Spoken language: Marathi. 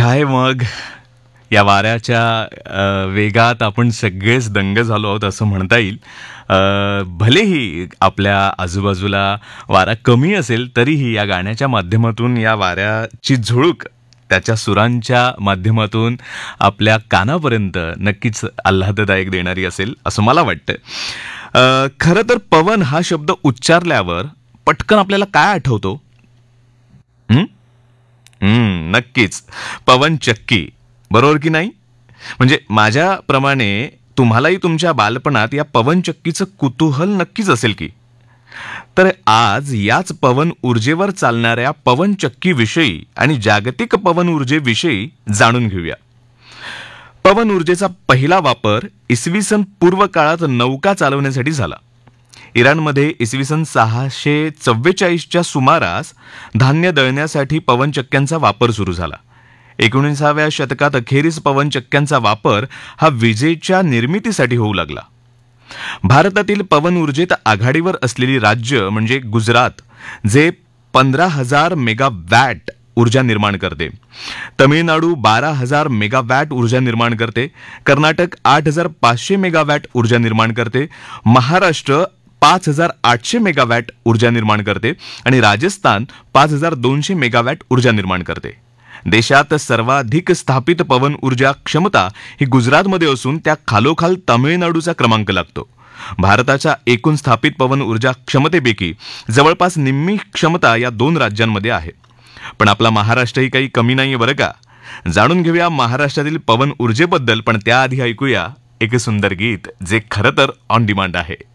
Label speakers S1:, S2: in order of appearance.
S1: काय मग या वाऱ्याच्या वेगात आपण सगळेच दंग झालो आहोत असं म्हणता येईल. भलेही आपल्या आजूबाजूला वारा कमी असेल तरीही या गाण्याच्या माध्यमातून या वाऱ्याची झुळूक त्याच्या सुरांच्या माध्यमातून आपल्या कानापर्यंत नक्कीच आल्हाददायक देणारी असेल असं मला वाटतं. खरं तर पवन हा शब्द उच्चारल्यावर पटकन आपल्याला काय आठवतो? नक्कीच पवन चक्की, बरोबर की नाही? म्हणजे माझ्याप्रमाणे तुम्हालाही तुमच्या बालपणात या पवन चक्कीचं कुतूहल नक्कीच असेल की. तर आज याच पवन ऊर्जेवर चालणाऱ्या पवन चक्कीविषयी आणि जागतिक पवन ऊर्जेविषयी जाणून घेऊया. पवन ऊर्जेचा पहिला वापर इसवी सन पूर्व काळात नौका चालवण्यासाठी झाला. इराणमध्ये इसवी सन 644च्या सुमारास धान्य दळण्यासाठी पवनचक्क्यांचा वापर सुरू झाला. 19व्या शतकात अखेरीस पवनचक्क्यांचा वापर हा विजेच्या निर्मितीसाठी होऊ लागला. भारतातील पवन ऊर्जेत आघाडीवर असलेली राज्य म्हणजे गुजरात, जे 15,000 मेगावॅट ऊर्जा निर्माण करते. तमिळनाडू 12,000 मेगावॅट ऊर्जा निर्माण करते. कर्नाटक 8,500 मेगावॅट ऊर्जा निर्माण करते. महाराष्ट्र 5,800 मेगावॅट ऊर्जा निर्माण करते आणि राजस्थान 5,200 मेगावॅट ऊर्जा निर्माण करते. देशात सर्वाधिक स्थापित पवन ऊर्जा क्षमता ही गुजरातमध्ये असून त्या खालोखाल तामिळनाडूचा क्रमांक लागतो. भारताच्या एकूण स्थापित पवन ऊर्जा क्षमतेपैकी जवळपास निम्मी क्षमता या दोन राज्यांमध्ये आहे. पण आपला महाराष्ट्रही काही कमी नाहीये बरं का. जाणून घेऊया महाराष्ट्रातील पवन ऊर्जेबद्दल, पण त्याआधी ऐकूया एक सुंदर गीत जे खरं तर ऑन डिमांड आहे.